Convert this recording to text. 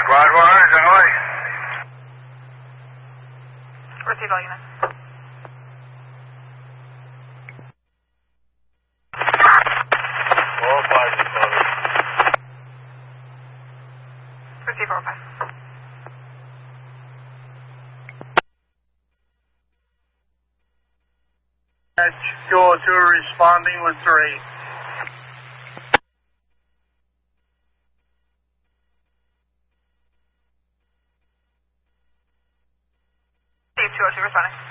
Quad 1, Charlie. Receive all units. All 5 responders. Receive all 5. Go to responding with 3. Steve 202 responding.